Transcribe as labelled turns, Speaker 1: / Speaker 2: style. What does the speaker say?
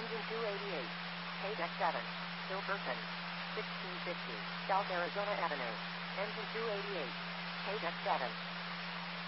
Speaker 1: Engine 288. KDEC 7. Silverton. 1650. South Arizona Avenue. Engine 288. KDEC 7.